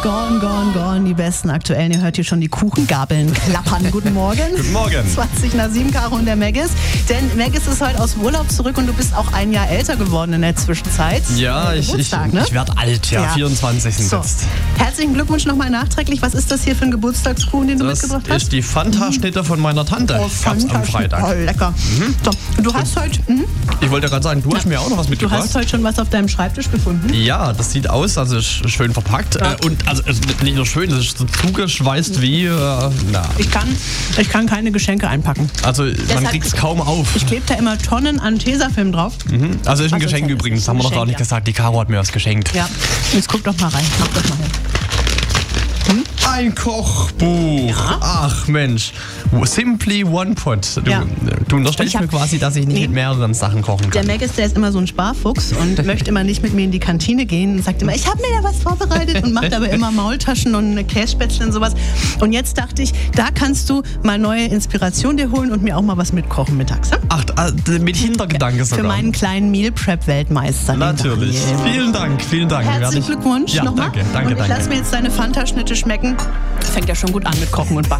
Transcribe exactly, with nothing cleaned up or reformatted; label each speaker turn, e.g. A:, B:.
A: Gone, gone, gone, die besten aktuellen. Ihr hört hier schon die Kuchengabeln klappern. Guten Morgen.
B: Guten Morgen.
A: zwanzig nach sieben, Caro und der Maggis. Denn Maggis ist heute aus Urlaub zurück und du bist auch ein Jahr älter geworden in der Zwischenzeit.
B: Ja,
A: äh,
B: ich, ich,
A: ne?
B: ich werde alt, ja,
A: Ja.
B: vierundzwanzig sind
A: So.
B: jetzt.
A: Herzlichen Glückwunsch nochmal nachträglich. Was ist das hier für ein Geburtstagskuchen, den du
B: Das
A: mitgebracht hast?
B: ist die Fanta-Schnitte von meiner Tante.
A: Oh,
B: Gab's am
A: fantastisch.
B: Freitag.
A: Oh, lecker. Du Du hast heute, mhm.
B: Ich wollte gerade sagen, du hast mir auch noch was
A: du
B: mitgebracht.
A: hast heute schon was auf deinem Schreibtisch gefunden.
B: Ja, das sieht aus, also ist schön verpackt.
A: Ja.
B: Äh, und also es ist nicht nur schön, es ist so zugeschweißt wie, äh, na.
A: Ich kann, ich kann keine Geschenke einpacken.
B: Also man
A: Deshalb-
B: kriegt es kaum auf.
A: Ich klebe da immer Tonnen an Tesafilm drauf.
B: Mhm. Also ist ein
A: Also
B: Geschenk
A: es ist
B: übrigens,
A: ein
B: haben wir noch gar
A: Geschenk,
B: nicht
A: ja.
B: gesagt. Die Caro hat mir was geschenkt.
A: Ja, jetzt guck doch mal rein. Mach doch mal hin.
B: Ein Kochbuch.
A: Ja.
B: Ach Mensch. Simply One Pot. Du,
A: Ja.
B: du unterstellst
A: Ich hab-
B: mir quasi, dass ich nicht
A: Nee.
B: mit mehreren Sachen kochen
A: Der
B: kann.
A: Maggis, der ist immer so ein Sparfuchs und möchte immer nicht mit mir in die Kantine gehen und sagt immer, ich habe mir da was vorbereitet und macht aber immer Maultaschen und Kässpätzle und sowas. Und jetzt dachte ich, da kannst du mal neue Inspiration dir holen und mir auch mal was mitkochen mittags. Ne?
B: Ach, äh, mit Hintergedanke
A: Für
B: sogar.
A: meinen kleinen Meal Prep Weltmeister. den
B: Natürlich.
A: Daniel.
B: Vielen Dank, vielen Dank. Werde
A: Herzlichen
B: ich-
A: Glückwunsch
B: Ja,
A: nochmal.
B: danke, danke,
A: und ich
B: danke.
A: lasse mir jetzt deine Fanta-Schnitte schmecken. Fängt ja schon gut an mit Kochen und Backen.